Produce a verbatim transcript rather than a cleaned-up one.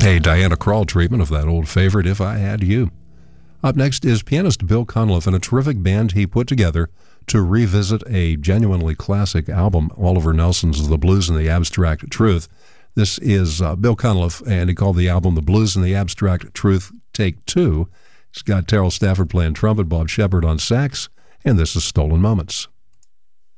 A Diana Krall treatment of that old favorite, If I Had You. Up next is pianist Bill Cunliffe and a terrific band he put together to revisit a genuinely classic album, Oliver Nelson's The Blues and the Abstract Truth. This is uh, Bill Cunliffe, and he called the album The Blues and the Abstract Truth Take Two. He's got Terrell Stafford playing trumpet, Bob Shepard on sax, and this is Stolen Moments.